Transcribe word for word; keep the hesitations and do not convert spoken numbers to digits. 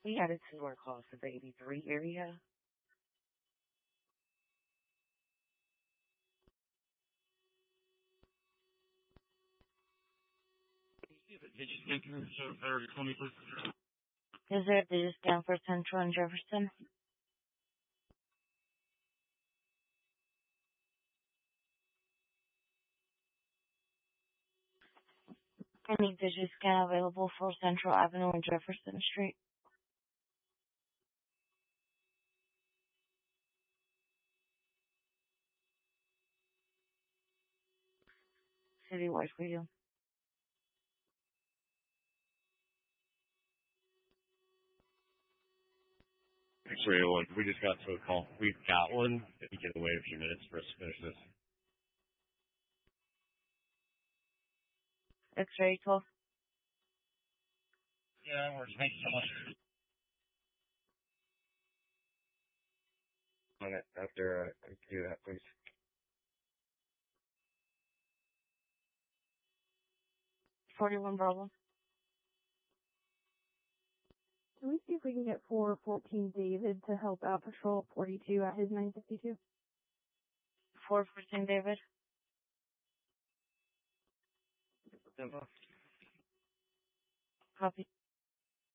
We had it to our cost of the eighty-three area. Is there a discount for Central and Jefferson? Any digit scan available for Central Avenue and Jefferson Street? Citywide for you. X-ray one. We just got to a call. We've got one. If you can wait a few minutes for us to finish this. X-ray twelve. Yeah, that works. Thank you so much. On it after uh, do that, please. forty-one Bravo. Can we see if we can get four fourteen David to help out Patrol forty-two at his nine fifty-two? four fourteen David. Simple. Copy.